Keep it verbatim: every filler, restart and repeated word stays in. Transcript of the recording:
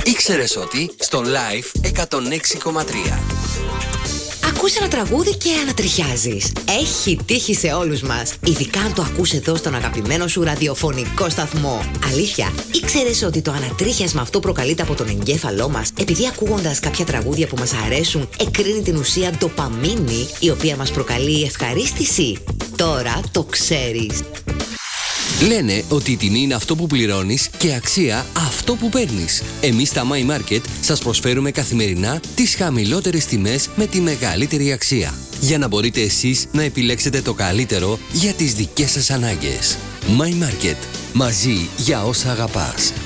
Ήξερες ότι στο Live εκατόν έξι κόμμα τρία. Ακούς ένα τραγούδι και ανατριχιάζεις. Έχει τύχει σε όλους μας. Ειδικά αν το ακούς εδώ στον αγαπημένο σου ραδιοφωνικό σταθμό. Αλήθεια, ήξερες ότι το ανατρίχιασμα αυτό προκαλείται από τον εγκέφαλό μας, επειδή ακούγοντας κάποια τραγούδια που μας αρέσουν, εκρίνει την ουσία ντοπαμίνη, η οποία μας προκαλεί ευχαρίστηση? Τώρα το ξέρεις. Λένε ότι η τιμή είναι αυτό που πληρώνεις και αξία αυτό που παίρνεις. Εμείς στα My Market σας προσφέρουμε καθημερινά τις χαμηλότερες τιμές με τη μεγαλύτερη αξία, για να μπορείτε εσείς να επιλέξετε το καλύτερο για τις δικές σας ανάγκες. My Market. Μαζί για όσα αγαπάς.